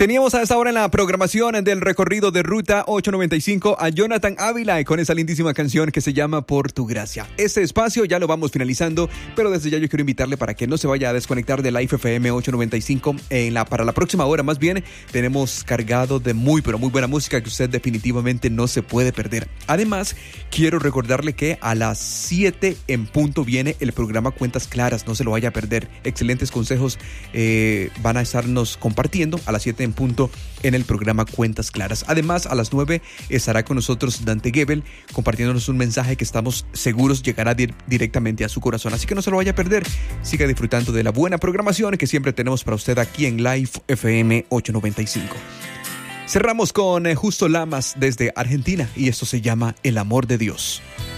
Teníamos a esta hora en la programación del recorrido de Ruta 895 a Jonathan Ávila y con esa lindísima canción que se llama Por tu gracia. Este espacio ya lo vamos finalizando, pero desde ya yo quiero invitarle para que no se vaya a desconectar de Life FM 895 para la próxima hora. Más bien, tenemos cargado de muy, pero muy buena música que usted definitivamente no se puede perder. Además, quiero recordarle que a las 7 en punto viene el programa Cuentas Claras. No se lo vaya a perder. Excelentes consejos van a estarnos compartiendo a las 7 en punto en el programa Cuentas Claras. Además, a las 9 estará con nosotros Dante Gebel compartiéndonos un mensaje que estamos seguros llegará directamente a su corazón. Así que no se lo vaya a perder. Siga disfrutando de la buena programación que siempre tenemos para usted aquí en Life FM 895. Cerramos con Justo Lamas desde Argentina y esto se llama El amor de Dios.